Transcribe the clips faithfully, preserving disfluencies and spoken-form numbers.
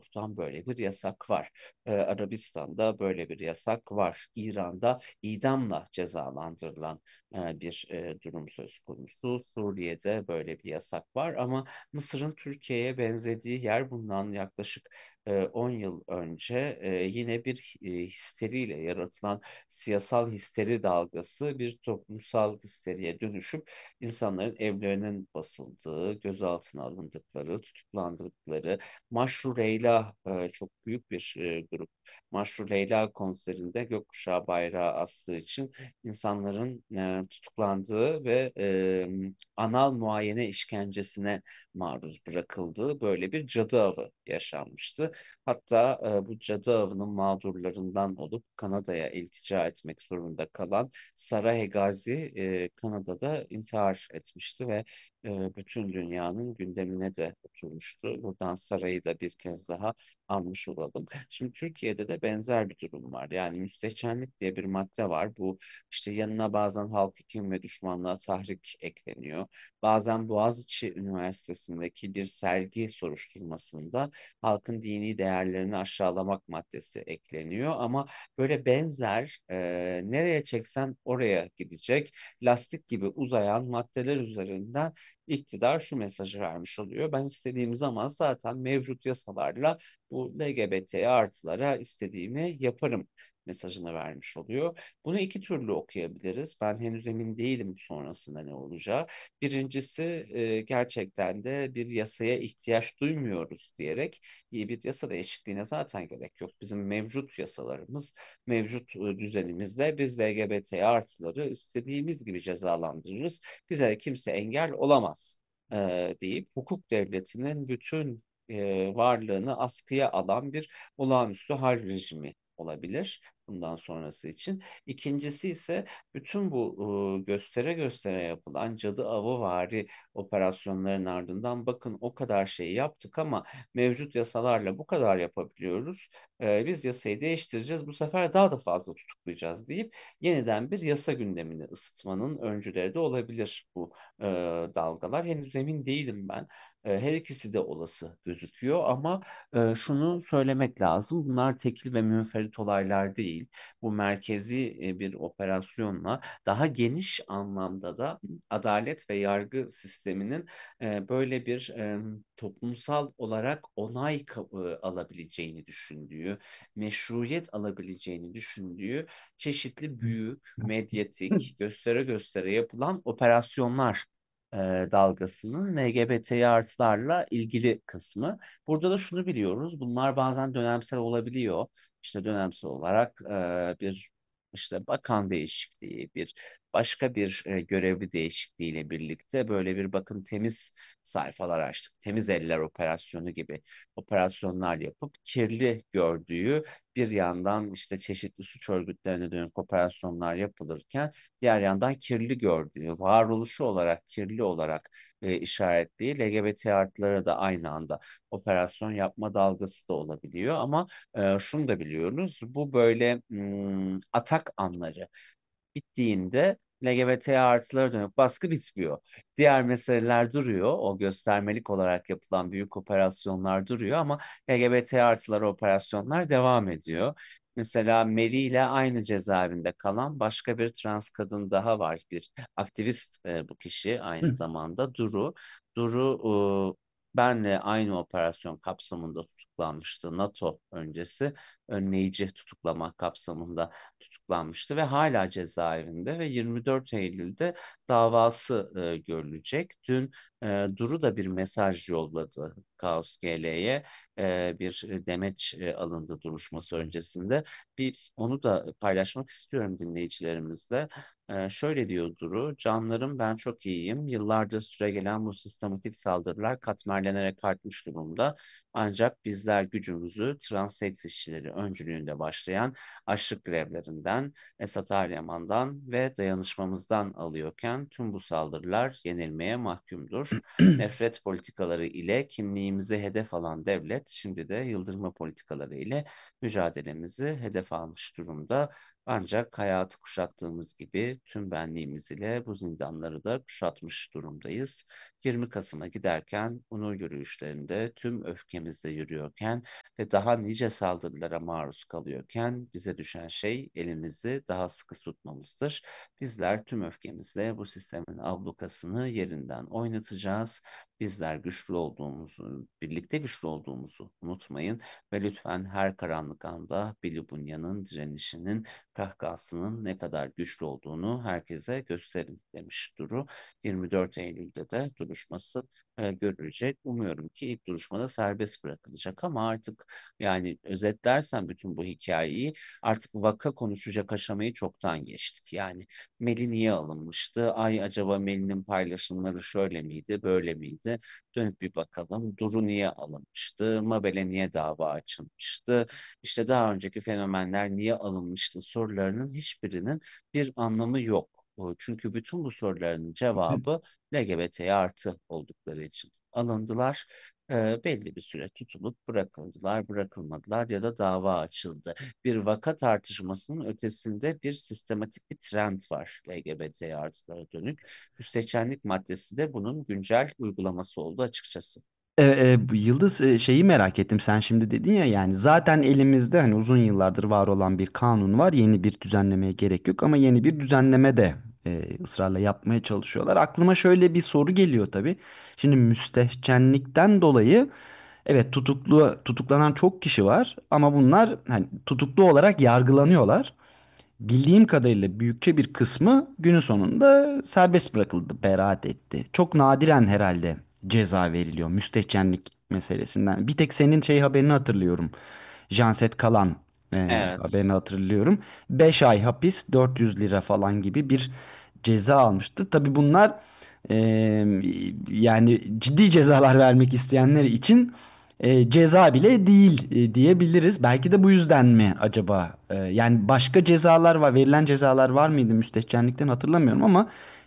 doğrultan böyle bir yasak var. Ee, Arabistan'da böyle bir yasak var. İran'da idamla cezalandırılan e, bir e, durum söz konusu. Suriye'de böyle bir yasak var ama Mısır'ın Türkiye'ye benzediği yer bundan yaklaşık e, on yıl önce e, yine bir e, histeriyle yaratılan siyasal histeri dalgası bir toplumsal histeriye dönüşüp insanların evlerinin basıldığı, gözaltına alındıkları, tutuklandıkları, Maşru Leyla e, çok büyük bir e, grup. Maşru Leyla konserinde gökkuşağı bayrağı astığı için insanların e, tutuklandığı ve e, anal muayene işkencesine maruz bırakıldığı böyle bir cadı avı yaşanmıştı. Hatta e, bu cadı avının mağdurlarından olup Kanada'ya iltica etmek zorunda kalan Sara Hegazi e, Kanada'da intihar etmişti ve e, bütün dünyanın gündemine de oturmuştu. Buradan Sara'yı da bir kez daha anmış olalım. Şimdi Türkiye'de de benzer bir durum var. Yani müstehcenlik diye bir madde var. Bu işte yanına bazen halk hekim ve düşmanlığa tahrik ekleniyor. Bazen Boğaziçi Üniversitesi'ndeki bir sergi soruşturmasında halkın dini değerlerini aşağılamak maddesi ekleniyor. Ama böyle benzer e, nereye çeksen oraya gidecek lastik gibi uzayan maddeler üzerinden iktidar şu mesajı vermiş oluyor. Ben istediğim zaman zaten mevcut yasalarla bu L G B T artılara istediğimi yaparım mesajını vermiş oluyor. Bunu iki türlü okuyabiliriz. Ben henüz emin değilim sonrasında ne olacağı. Birincisi e, gerçekten de bir yasaya ihtiyaç duymuyoruz diyerek iyi bir yasa değişikliğine zaten gerek yok. Bizim mevcut yasalarımız, mevcut e, düzenimizde biz L G B T artıları istediğimiz gibi cezalandırırız. Bize kimse engel olamaz e, deyip hukuk devletinin bütün e, varlığını askıya alan bir olağanüstü hal rejimi olabilir bundan sonrası için. İkincisi ise bütün bu e, göstere göstere yapılan cadı avıvari operasyonların ardından bakın o kadar şey yaptık ama mevcut yasalarla bu kadar yapabiliyoruz. E, biz yasayı değiştireceğiz. Bu sefer daha da fazla tutuklayacağız deyip yeniden bir yasa gündemini ısıtmanın öncüleri de olabilir bu e, dalgalar. Henüz emin değilim ben. E, Her ikisi de olası gözüküyor ama e, şunu söylemek lazım. Bunlar tekil ve münferit olaylar değil. Bu merkezi e, bir operasyonla daha geniş anlamda da adalet ve yargı sisteminin e, böyle bir e, toplumsal olarak onay ka- e, alabileceğini düşündüğü, meşruiyet alabileceğini düşündüğü çeşitli büyük, medyatik, göstere göstere yapılan operasyonlar e, dalgasının L G B T artılarla ilgili kısmı. Burada da şunu biliyoruz. Bunlar bazen dönemsel olabiliyor. İşte dönemsel olarak e, bir işte bakan değişikliği, bir başka bir e, görevli değişikliğiyle birlikte böyle bir bakın temiz sayfalar açtık. Temiz eller operasyonu gibi operasyonlar yapıp kirli gördüğü bir yandan işte çeşitli suç örgütlerine dönük operasyonlar yapılırken diğer yandan kirli gördüğü, varoluşu olarak kirli olarak e, işaretli L G B T artılara da aynı anda operasyon yapma dalgası da olabiliyor. Ama e, şunu da biliyoruz, bu böyle hmm, atak anları bittiğinde L G B T artılara dönük baskı bitmiyor. Diğer meseleler duruyor. O göstermelik olarak yapılan büyük operasyonlar duruyor ama L G B T artıları operasyonlar devam ediyor. Mesela Meri ile aynı cezaevinde kalan başka bir trans kadın daha var. Bir aktivist e, bu kişi aynı zamanda Duru. Duru e, benle aynı operasyon kapsamında tutuklanmıştı. NATO öncesi önleyici tutuklama kapsamında tutuklanmıştı ve hala cezaevinde ve yirmi dört Eylül'de davası e, görülecek. Dün e, Duru da bir mesaj yolladı Kaos G L'ye e, bir demeç e, alındı duruşması öncesinde. Bir onu da paylaşmak istiyorum dinleyicilerimizle. E, şöyle diyor Duru, canlarım ben çok iyiyim. Yıllardır süregelen bu sistematik saldırılar katmerlenerek artmış durumda. Ancak bizler gücümüzü trans seks işçileri öncülüğünde başlayan açlık grevlerinden, Esat Eryaman'dan ve dayanışmamızdan alıyorken tüm bu saldırılar yenilmeye mahkumdur. Nefret politikaları ile kimliğimizi hedef alan devlet şimdi de yıldırma politikaları ile mücadelemizi hedef almış durumda. Ancak hayatı kuşattığımız gibi tüm benliğimiz ile bu zindanları da kuşatmış durumdayız. yirmi Kasım'a giderken onur yürüyüşlerinde tüm öfkemizle yürüyorken ve daha nice saldırılara maruz kalıyorken bize düşen şey elimizi daha sıkı tutmamızdır. Bizler tüm öfkemizle bu sistemin ablukasını yerinden oynatacağız. Bizler güçlü olduğumuzu, birlikte güçlü olduğumuzu unutmayın ve lütfen her karanlık anda Billy Bunya'nın direnişinin, kahkahasının ne kadar güçlü olduğunu herkese gösterin demiş Duru. yirmi dört Eylül'de de duruşması e, görülecek. Umuyorum ki ilk duruşmada serbest bırakılacak ama artık yani özetlersen bütün bu hikayeyi artık vaka konuşacak aşamayı çoktan geçtik. Yani Melih niye alınmıştı? Ay acaba Melih'in paylaşımları şöyle miydi, böyle miydi? Dönüp bir bakalım. Duru niye alınmıştı? Mabel'e niye dava açılmıştı? İşte daha önceki fenomenler niye alınmıştı sorularının hiçbirinin bir anlamı yok. O- Çünkü bütün bu soruların cevabı L G B T artı oldukları için alındılar. Ee, belli bir süre tutulup bırakıldılar, bırakılmadılar ya da dava açıldı. Bir vaka tartışmasının ötesinde bir sistematik bir trend var L G B T artılara dönük. Müstehcenlik maddesi de bunun güncel uygulaması oldu açıkçası. E, e, bu Yıldız, e, şeyi merak ettim, sen şimdi dedin ya, yani zaten elimizde hani uzun yıllardır var olan bir kanun var, yeni bir düzenlemeye gerek yok ama yeni bir düzenleme de e, ısrarla yapmaya çalışıyorlar. Aklıma şöyle bir soru geliyor tabii. Şimdi müstehcenlikten dolayı evet, tutuklu tutuklanan çok kişi var ama bunlar hani tutuklu olarak yargılanıyorlar. Bildiğim kadarıyla büyükçe bir kısmı günün sonunda serbest bırakıldı, beraat etti. Çok nadiren herhalde ceza veriliyor müstehcenlik meselesinden. Bir tek senin şey haberini hatırlıyorum. Janset Kalan e, Evet, haberini hatırlıyorum. Beş ay hapis, dört yüz lira falan gibi bir ceza almıştı. Tabii bunlar e, yani ciddi cezalar vermek isteyenler için e, ceza bile değil e, diyebiliriz. Belki de bu yüzden mi acaba? E, yani başka cezalar var, verilen cezalar var mıydı müstehcenlikten hatırlamıyorum ama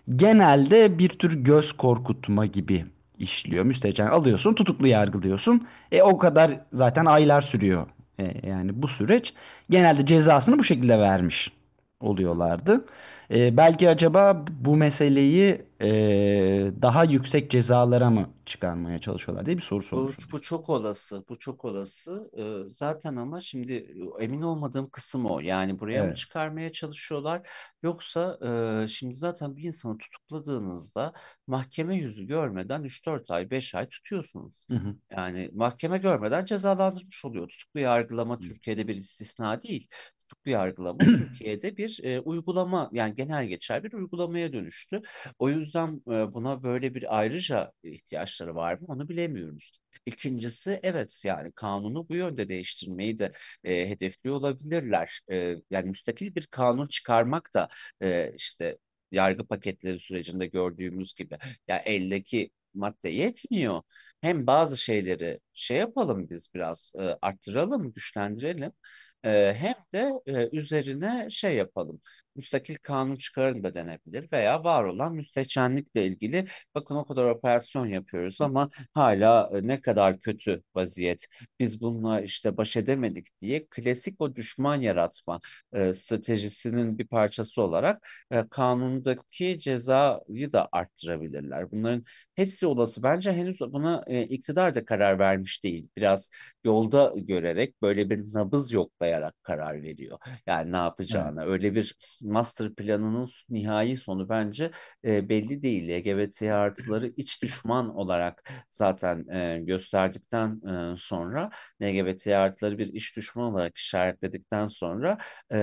genelde bir tür göz korkutma gibi işliyor. Müstehcen alıyorsun, tutuklu yargılıyorsun. E o kadar zaten aylar sürüyor. E, yani bu süreç genelde cezasını bu şekilde vermiş oluyorlardı. E, belki acaba bu meseleyi e, daha yüksek cezalara mı çıkarmaya çalışıyorlar diye bir soru Bu, sormuş olayım. bu çok olası, bu çok olası. Ee, zaten ama şimdi e, emin olmadığım kısım o. Yani buraya mı Evet. çıkarmaya çalışıyorlar? Yoksa e, şimdi zaten bir insanı tutukladığınızda mahkeme yüzü görmeden üç dört ay, beş ay tutuyorsunuz. Hı hı. Yani mahkeme görmeden cezalandırmış oluyor. Tutuklu yargılama Türkiye'de bir istisna değil. Tutuklu yargılama Türkiye'de bir e, uygulama, yani genel geçer bir uygulamaya dönüştü. O yüzden e, buna böyle bir ayrıca ihtiyaçları var mı onu bilemiyoruz. İkincisi, evet, yani kanunu bu yönde değiştirmeyi de e, hedefliyor olabilirler. E, yani müstakil bir kanun çıkarmak da e, işte yargı paketleri sürecinde gördüğümüz gibi ya eldeki madde yetmiyor. Hem bazı şeyleri şey yapalım, biz biraz e, arttıralım, güçlendirelim. E, hem de e, üzerine şey yapalım. Müstakil kanun çıkaralım da denebilir veya var olan müstehcenlikle ilgili bakın o kadar operasyon yapıyoruz ama hala e, ne kadar kötü vaziyet. Biz bununla işte baş edemedik diye klasik o düşman yaratma e, stratejisinin bir parçası olarak e, kanundaki cezayı da arttırabilirler. Bunların hepsi olası. Bence henüz buna e, iktidar da karar vermiş değil. Biraz yolda görerek böyle bir nabız yoklayarak karar veriyor. Yani ne Evet. yapacağına. Öyle bir master planının nihai sonu bence e, belli değil. L G B T artıları iç düşman olarak zaten e, gösterdikten e, sonra L G B T artıları bir iç düşman olarak işaretledikten sonra e,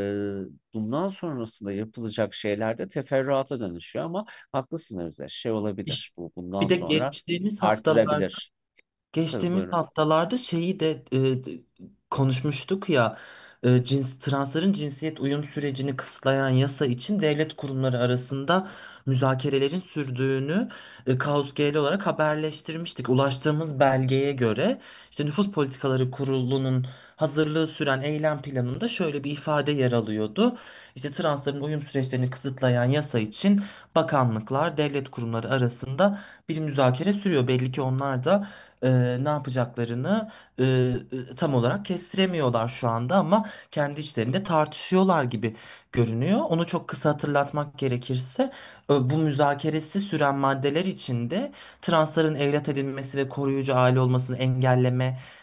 bundan sonrasında yapılacak şeyler de teferruata dönüşüyor ama haklısın Özdeş. Şey İş- olabilir bu bundan Bir de sonra geçtiğimiz haftalarda arttırabilir. Tabii Geçtiğimiz buyurun. haftalarda şeyi de e, d- konuşmuştuk ya, e, cins transların cinsiyet uyum sürecini kısıtlayan yasa için devlet kurumları arasında müzakerelerin sürdüğünü e, Kaos G L olarak haberleştirmiştik. Ulaştığımız belgeye göre işte Nüfus Politikaları Kurulu'nun hazırlığı süren eylem planında şöyle bir ifade yer alıyordu. İşte transların uyum süreçlerini kısıtlayan yasa için bakanlıklar, devlet kurumları arasında bir müzakere sürüyor. Belli ki onlar da e, ne yapacaklarını e, e, tam olarak kestiremiyorlar şu anda ama kendi içlerinde tartışıyorlar gibi görünüyor. Onu çok kısa hatırlatmak gerekirse e, bu müzakeresi süren maddeler içinde transların evlat edinmesi ve koruyucu aile olmasını engelleme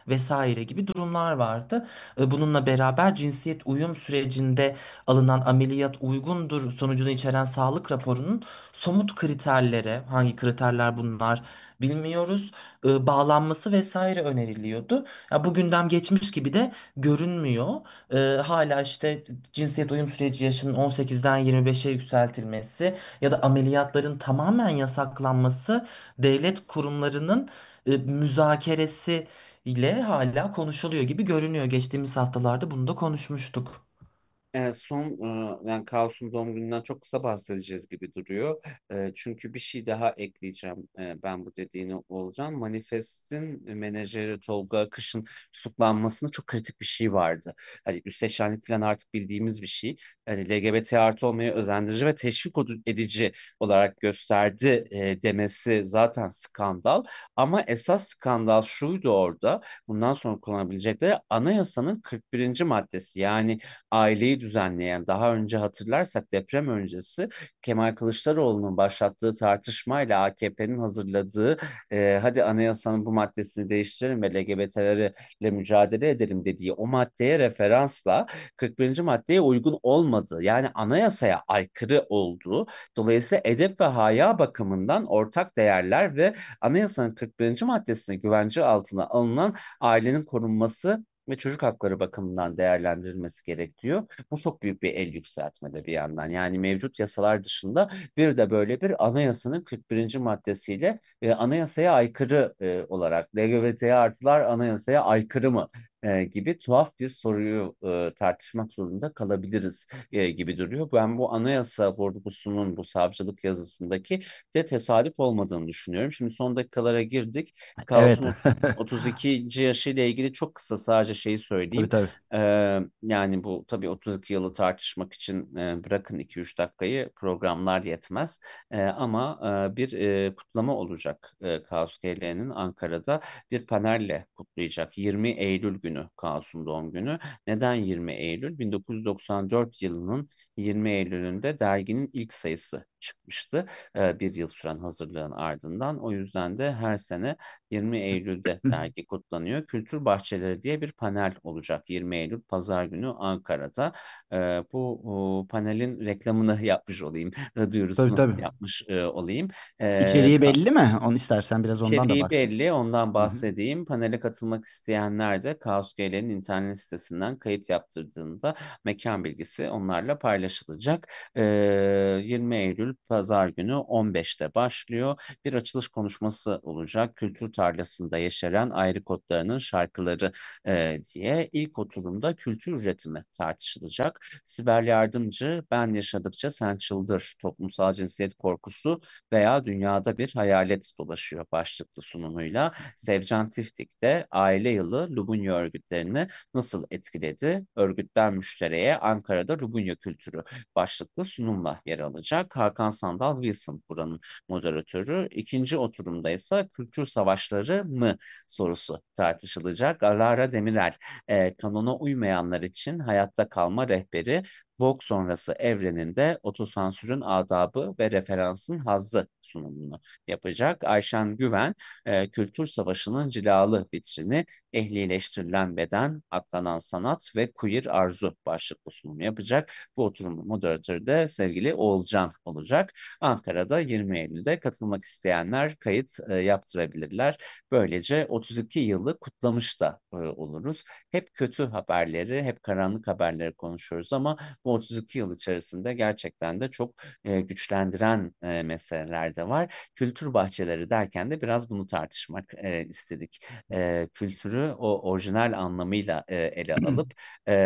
vesaire gibi durumlar vardı. E, Bununla beraber cinsiyet uyum sürecinde alınan ameliyat uygundur sonucunu içeren sağlık raporunun somut kriterlere, hangi kriterler bunlar bilmiyoruz, e, bağlanması vesaire öneriliyordu. Ya bu gündem geçmiş gibi de görünmüyor. E, hala işte cinsiyet uyum süreci yaşının on sekizden yirmi beşe yükseltilmesi ya da ameliyatların tamamen yasaklanması devlet kurumlarının e, müzakeresi ile hala konuşuluyor gibi görünüyor. Geçtiğimiz haftalarda bunu da konuşmuştuk. Evet, son e, yani Kaos'un doğum gününden çok kısa bahsedeceğiz gibi duruyor. E, çünkü bir şey daha ekleyeceğim. E, ben bu dediğini olacağım. Manifest'in menajeri Tolga Akış'ın tutuklanmasında çok kritik bir şey vardı. Hani müsteşarlık falan artık bildiğimiz bir şey. Hani L G B T artı olmayı özendirici ve teşvik edici olarak gösterdi e, demesi zaten skandal. Ama esas skandal şuydu orada. Bundan sonra kullanabilecekleri anayasanın kırk birinci maddesi. Yani aileyi düzenleyen, daha önce hatırlarsak deprem öncesi Kemal Kılıçdaroğlu'nun başlattığı tartışmayla A K P'nin hazırladığı e, hadi anayasanın bu maddesini değiştirelim ve L G B T'lerle mücadele edelim dediği o maddeye referansla kırk birinci maddeye uygun olmadığı, yani anayasaya aykırı olduğu, dolayısıyla edep ve haya bakımından ortak değerler ve anayasanın kırk birinci maddesine güvence altına alınan ailenin korunması ve çocuk hakları bakımından değerlendirilmesi gerekiyor. Bu çok büyük bir el yükseltmede bir yandan. Yani mevcut yasalar dışında bir de böyle bir anayasanın kırk birinci maddesiyle e, anayasaya aykırı e, olarak L G B T artılar anayasaya aykırı mı e, gibi tuhaf bir soruyu e, tartışmak zorunda kalabiliriz e, gibi duruyor. Ben bu anayasa vurgusunun bu savcılık yazısındaki de tesadüf olmadığını düşünüyorum. Şimdi son dakikalara girdik. Evet. Kaos'un otuz ikinci yaşıyla ilgili çok kısa sadece şeyi Tabii söyleyeyim. tabii. Ee, yani bu tabii otuz iki yılı tartışmak için e, bırakın iki üç dakikayı, programlar yetmez. Ee, ama e, bir e, kutlama olacak. E, Kaos G L'nin Ankara'da bir panelle kutlayacak. yirmi Eylül günü Kaos'un doğum günü. Neden yirmi Eylül? bin dokuz yüz doksan dört yılının yirmi Eylül'ünde derginin ilk sayısı çıkmıştı. Ee, bir yıl süren hazırlığın ardından. O yüzden de her sene yirmi Eylül'de dergi kutlanıyor. Kültür Bahçeleri diye bir panel olacak yirmi Eylül Pazar günü Ankara'da. Ee, bu o, panelin reklamını yapmış olayım, Tabii duyurusunu tabii. yapmış e, olayım. Ee, İçeriği belli mi? Onu istersen biraz ondan da İçeriği bahset. belli, ondan Hı hı. bahsedeyim. Panele katılmak isteyenler de Kaos G L'nin internet sitesinden kayıt yaptırdığında mekan bilgisi onlarla paylaşılacak. Ee, yirmi Eylül Pazar günü on beşte başlıyor. Bir açılış konuşması olacak. Kültür tarlasında yeşeren ayrı kodlarının şarkıları e, diye. İlk oturumda kültür üretimi tartışılacak. Sibel Yardımcı, ben yaşadıkça sen çıldır, toplumsal cinsiyet korkusu veya dünyada bir hayalet dolaşıyor başlıklı sunumuyla. Sevcan Tiftik de aile yılı Lubunya örgütlerini nasıl etkiledi? Örgütten müşteriye Ankara'da Lubunya kültürü başlıklı sunumla yer alacak. Hakan Sandal Wilson buranın moderatörü. İkinci oturumda ise kültür savaşları mı sorusu tartışılacak. Alara Demirel, e, kanona uymayanlar için hayatta kalma rehberi, Vogue sonrası evreninde otosansürün adabı ve referansın hazzı sunumunu yapacak. Ayşen Güven, e, Kültür Savaşı'nın cilalı vitrini, ehlileştirilen beden, aklanan sanat ve queer arzu başlıklı sunumu yapacak. Bu oturumun moderatörü de sevgili Oğulcan olacak. Ankara'da yirmi Eylül'de katılmak isteyenler kayıt e, yaptırabilirler. Böylece otuz iki yılı kutlamış da e, oluruz. Hep kötü haberleri, hep karanlık haberleri konuşuyoruz ama bu otuz iki yıl içerisinde gerçekten de çok e, güçlendiren e, meseleler de var. Kültür bahçeleri derken de biraz bunu tartışmak e, istedik. E, kültürü o orijinal anlamıyla e, ele alıp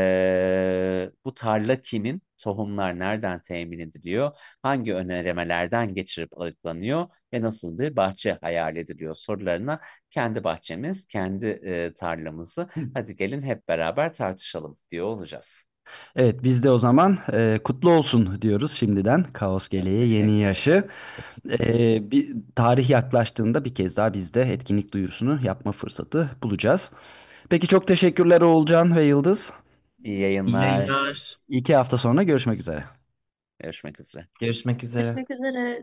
e, bu tarla kimin? Tohumlar nereden temin ediliyor? Hangi öneremelerden geçirip ayıklanıyor? Ve nasıl bir bahçe hayal ediliyor sorularına kendi bahçemiz, kendi e, tarlamızı hadi gelin hep beraber tartışalım diyor olacağız. Evet, biz de o zaman e, kutlu olsun diyoruz şimdiden Kaos Çok Gele'ye yeni teşekkürler. yaşı. E, bir tarih yaklaştığında bir kez daha biz de etkinlik duyurusunu yapma fırsatı bulacağız. Peki çok teşekkürler Oğulcan ve Yıldız. İyi İyi yayınlar. yayınlar. İki hafta sonra görüşmek üzere. Görüşmek üzere. Görüşmek üzere. Görüşmek üzere.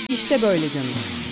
İşte böyle canım.